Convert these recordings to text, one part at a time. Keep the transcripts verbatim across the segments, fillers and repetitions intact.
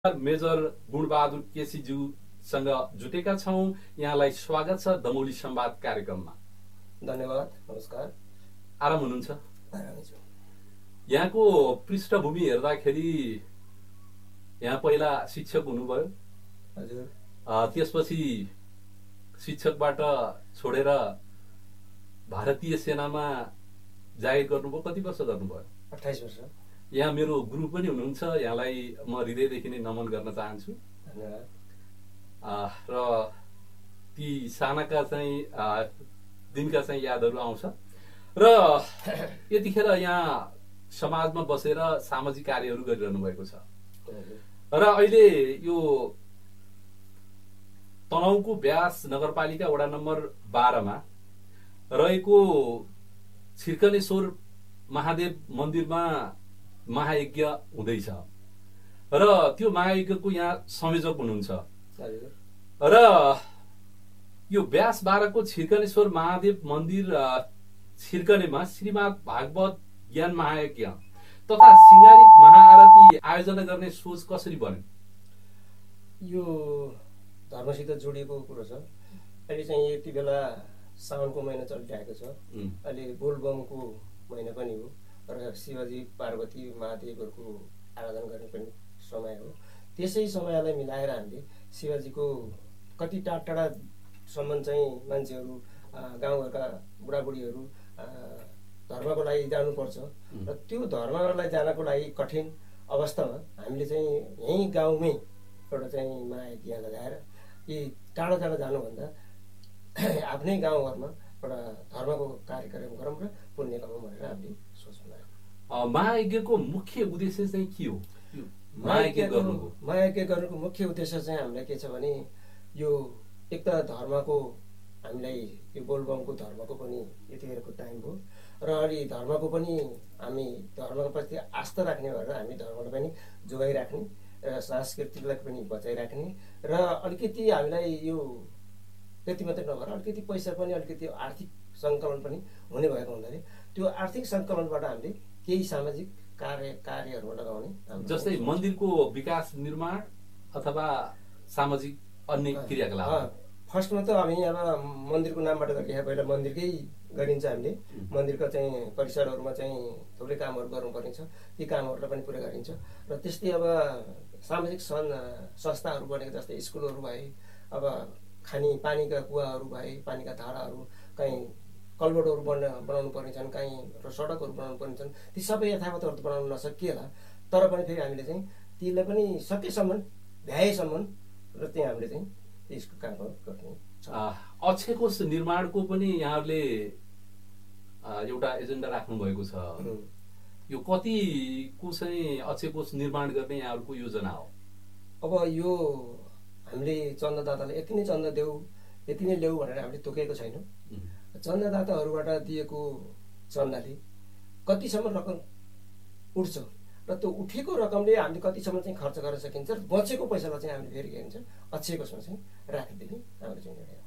Major गुणबहादुर केसीज्यूसँग जुटेका छौँ। यहाँलाई स्वागत छ दमौली संवाद कार्यक्रममा। धन्यवाद। नमस्कार। आराम हुनुहुन्छ? आरामै छु। यहाँको पृष्ठभूमि हेर्दाखेरि यहाँ पहिला शिक्षक हुनुभयो। हजुर। त्यसपछि शिक्षकबाट छोडेर भारतीय सेनामा जागिर गर्नुभयो। कति वर्ष गर्नुभयो? अट्ठाइस वर्ष। यहाँ मेरो गुरु पनि हुनुहुन्छ। यहाँलाई म हृदयदेखि नै नमन गर्न चाहन्छु। धन्यवाद। र ती सानाका चाहिँ दिनका चाहिँ यादहरू आउँछ र यतिखेर यहाँ समाजमा बसेर सामाजिक कार्यहरू गरिरहनु भएको छ र अहिले यो तनहुँको व्यास नगरपालिका वडा नम्बर बाह्रमा रहेको छिर्कनेश्वर महादेव मन्दिरमा महायज्ञ हुँदैछ र त्यो महायज्ञको यहाँ संयोजक हुनुहुन्छ र यो व्यास बाह्रको छिर्कनेश्वर महादेव मन्दिर छिर्कनेमा श्रीमद् भागवत ज्ञान महायज्ञ तथा सिंगारिक महाआरती आयोजना गर्ने सोच कसरी बन्यो? यो धर्मसित जोडिएको कुरो छ। अहिले चाहिँ यति बेला साउनको महिना चलिरहेको छ। अहिले बोलबमको महिना पनि हो र शिवजी पार्वती महादेवहरूको आराधना गर्ने पनि समय हो। त्यसै समयलाई मिलाएर हामीले शिवजीको कति टाढा टाढासम्म चाहिँ मान्छेहरू गाउँघरका बुढाबुढीहरू धर्मको लागि जानुपर्छ र त्यो धर्मलाई जानको लागि कठिन अवस्थामा हामीले चाहिँ यहीँ गाउँमै एउटा चाहिँ महायज्ञ लगाएर यी टाढा टाढा जानुभन्दा आफ्नै गाउँघरमा एउटा धर्मको कार्यक्रम गरौँ र पुण्य कमाउँ भनेर हामीले सोच बनायौँ। महायज्ञको मुख्य उद्देश्य चाहिँ के हो? महायज्ञ गर्नुको महायज्ञ गर्नुको मुख्य उद्देश्य चाहिँ हामीलाई के छ भने यो एक त धर्मको हामीलाई यो बोलबमको धर्मको पनि यतिखेरको टाइम हो र अलि धर्मको पनि हामी धर्मप्रति आस्था राख्ने भएर हामी धर्मलाई पनि जोगाइराख्ने र सांस्कृतिकलाई पनि बचाइराख्ने र अलिकति हामीलाई यो त्यति मात्रै नभएर अलिकति पैसा पनि अलिकति आर्थिक सङ्कलन पनि हुने भएको हुनाले त्यो आर्थिक सङ्कलनबाट हामीले केही सामाजिक कार्य कार्यहरूमा लगाउने, जस्तै मन्दिरको विकास निर्माण अथवा सामाजिक अन्य क्रियाकलाप। फर्स्टमा त हामी अब मन्दिरको नामबाट गरिरहेको पहिला मन्दिरकै गरिन्छ। हामीले मन्दिरको चाहिँ परिसरहरूमा चाहिँ थुप्रै कामहरू गर्नुपर्ने छ। ती कामहरूलाई पनि पुरा गरिन्छ र त्यस्तै अब सामाजिक सन् संस्थाहरू बनेको जस्तै स्कुलहरू भए, अब खाने पानीका कुवाहरू भए, पानीका धाराहरू, कहीँ कलबोटहरू बना बनाउनु पर्ने छन्, कहीँ र सडकहरू बनाउनु पर्ने छन्। ती सबै यथावतहरू त बनाउनु नसकिएला, तर पनि फेरि हामीले चाहिँ तीलाई पनि सकेसम्म भ्याएसम्म र त्यहाँ हामीले चाहिँ त्यसको कामहरू गर्ने छ। अक्षय कोष निर्माणको पनि यहाँहरूले एउटा एजेन्डा राख्नु भएको छ। यो कतिको चाहिँ अक्षय कोष निर्माण गर्ने यहाँहरूको योजना हो? अब यो हामीले चन्दादाताले यति नै चन्दा देऊ, यति नै ल्याऊ भनेर हामीले तोकेको छैनौँ। चन्दादाताहरूबाट दिएको चन्दाले कतिसम्म रकम उठ्छ र त्यो उठेको रकमले हामीले कतिसम्म चाहिँ खर्च गर्न सकिन्छ र बचेको पैसालाई चाहिँ हामीले फेरि के भन्छ अक्षय कोषमा चाहिँ राखिदिने हाम्रो चाहिँ निर्णय हो।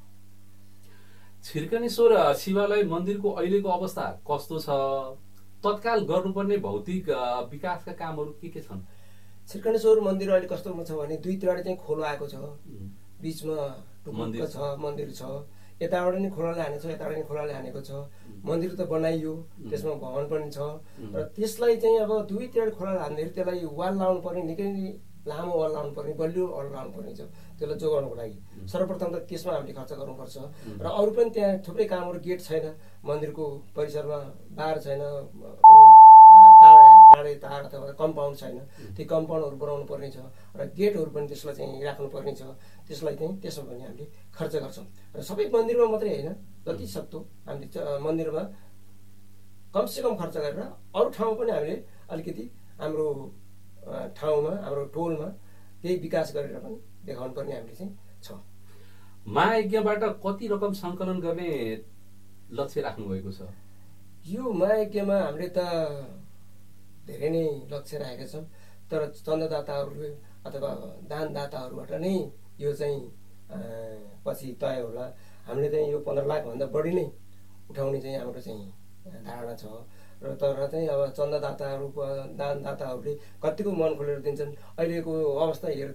छिर्कनेश्वर शिवालय मन्दिरको अहिलेको अवस्था कस्तो छ? तत्काल गर्नुपर्ने भौतिक विकासका कामहरू के के छन्? छिर्कनेश्वर मन्दिर अहिले कस्तोमा छ भने दुईतिर चाहिँ खोलो आएको छ, बिचमा मन्दिर छ, मन्दिर छ, यताबाट नि खोलाले हानेको छ, यताबाट नि खोलाले हानेको छ। मन्दिर त बनाइयो, त्यसमा भवन पनि छ र त्यसलाई चाहिँ अब दुईतिर खोलाले हान्दाखेरि त्यसलाई वाल लाउनु पर्ने, निकै लामो वाल लाउनु पर्ने, बलियो वाल लाउनु पर्ने छ। त्यसलाई जोगाउनुको लागि सर्वप्रथम त त्यसमा हामीले खर्च गर्नुपर्छ र अरू पनि त्यहाँ थुप्रै कामहरू, गेट छैन मन्दिरको परिसरमा, बार छैन, काँडे तार अथवा कम्पाउन्ड छैन, त्यो कम्पाउन्डहरू बनाउनु पर्ने छ र गेटहरू पनि त्यसलाई चाहिँ राख्नुपर्ने छ। त्यसलाई चाहिँ त्यसमा पनि हामीले खर्च गर्छौँ र सबै मन्दिरमा मात्रै होइन, जति सक्दो हामीले मन्दिरमा कमसेकम खर्च गरेर अरू ठाउँमा पनि हामीले अलिकति हाम्रो ठाउँमा, हाम्रो टोलमा केही विकास गरेर पनि देखाउनु पर्ने हामीले चाहिँ छ। महायज्ञबाट कति रकम सङ्कलन गर्ने लक्ष्य राख्नु भएको छ? यो महायज्ञमा हामीले त धेरै नै लक्ष्य राखेका छौँ, तर चन्दादाताहरू अथवा दानदाताहरूबाट नै यो चाहिँ पछि तय होला। हामीले चाहिँ यो पन्ध्र लाखभन्दा बढी नै उठाउने चाहिँ हाम्रो चाहिँ धारणा छ र तर चाहिँ अब चन्दादाताहरू दानदाताहरूले कतिको मन खोलेर दिन्छन्। अहिलेको अवस्था हेर